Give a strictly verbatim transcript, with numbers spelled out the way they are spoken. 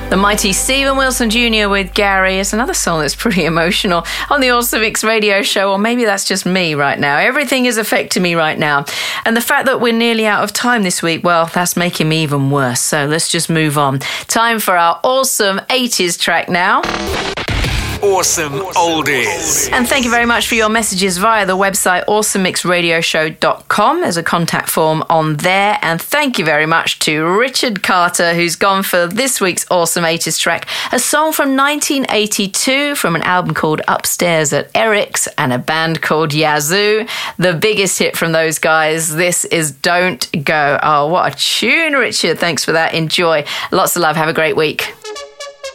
The mighty Stephen Wilson Junior with Gary is another song that's pretty emotional on the Awesome Mix radio show, or maybe that's just me right now. Everything is affecting me right now. And the fact that we're nearly out of time this week, well, that's making me even worse. So let's just move on. Time for our awesome eighties track now. Awesome Oldies. And thank you very much for your messages via the website awesome mix radio show dot com. There's a contact form on there. And thank you very much to Richard Carter, who's gone for this week's awesome eighties track, a song from nineteen eighty-two from an album called Upstairs at Eric's and a band called Yazoo. The biggest hit from those guys, this is Don't Go. Oh, what a tune, Richard. Thanks for that. Enjoy. Lots of love. Have a great week.